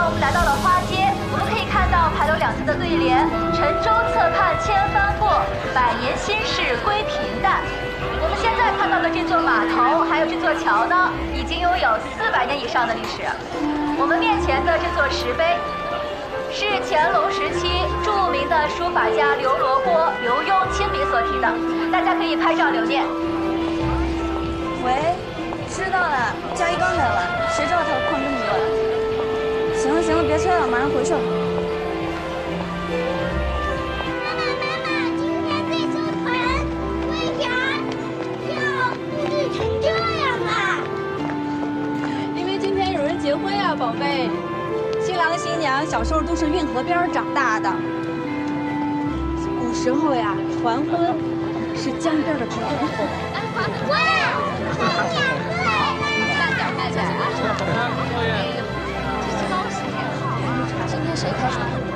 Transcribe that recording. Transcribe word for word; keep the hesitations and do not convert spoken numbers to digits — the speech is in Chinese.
我们来到了花街，我们可以看到排有两侧的对联：沉舟侧畔千帆过，百年心事归平淡。我们现在看到的这座码头，还有这座桥呢，已经拥有四百年以上的历史。我们面前的这座石碑，是乾隆时期著名的书法家刘罗锅、刘墉亲笔所题的，大家可以拍照留念。 喂，知道了，佳怡刚才来，谁知道他困这么多了？行了行了，别催了，马上回去了。 妈妈妈妈，今天在收团，为啥要布置成这样啊？ 因为今天有人结婚呀，宝贝。新郎新娘小时候都是运河边长大的。古时候呀，传婚是江边的竹筒。 哇，新娘过来了！ 慢点，慢点啊！哎呦，这高兴挺好啊。今天谁开船？